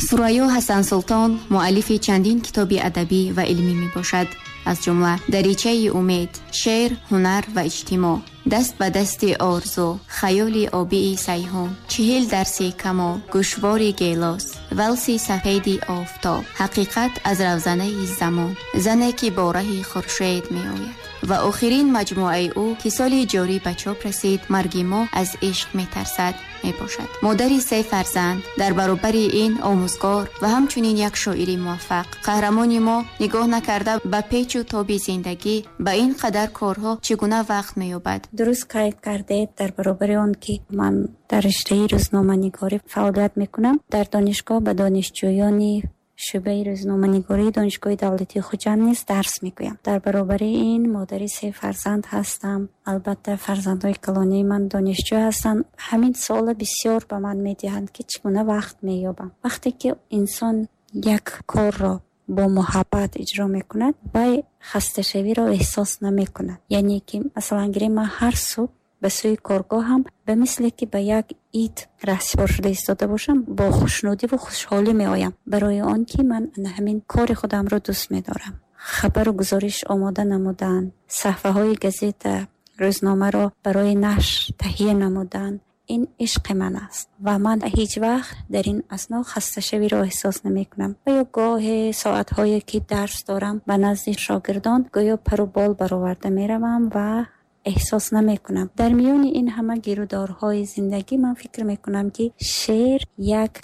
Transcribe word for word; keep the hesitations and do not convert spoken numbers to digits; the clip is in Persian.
سریا حسن سلطان مؤلف چندین کتاب ادبی و علمی می باشد، از جمله دریچه امید، شعر، هنر و اجتماع، دست به دست آرزو، خیال آبی سیحون، چهل درس کمال، گوشوار گیلاس، ولسی سفید آفتاب، حقیقت از روزنه زمان، زنی که با ره خورشید می آید و آخرین مجموعه او که سال جاری به چاپ رسید، مرگ ما از عشق می ترسد می باشد. مادری سه فرزند، در برابر این آموزگار و همچنین یک شاعر موفق، قهرمان ما نگاه نکرده به پیچ و تاب زندگی، به این قدر کارها چگونه وقت می یابد؟ درست قید کرده. در برابر اون که من در رشته روزنامه‌نگاری فعالیت میکنم، در دانشگاه به دانشجویان شعبه روزنامه‌نگاری دانشگاه دولتی خوجند نیز درس میگویم. در برابر این مادری سه فرزند هستم. البته فرزندای کلانی من دانشجو هستند. همین سوال بسیار به من میدهند که چگونه وقت مییابم. وقتی که انسان یک کار را با محبت اجرا میکند و خسته شوی را احساس نمیکند. یعنی که مثلا گیری من هر صبح به سوی کارگاه هم به مثل که به یک عید رسم شده ایستاده باشم، با خوشنودی و خوشحالی می آیم، برای آن که من همین کار خودم رو دوست می دارم. خبر و گزارش آماده نمودن، صفحه های گزیت روزنامه را برای نشر تهیه نمودن، این عشق من است و من هیچ وقت در این اثنا خسته شوی را احساس نمی کنم. و یا گاه ساعت هایی که درس دارم به نزد شاگردان گویا پر و بال برآورده می روم و احساس نمی کنم. در میان این همه گیرودارهای زندگی من فکر می کنم که شعر یک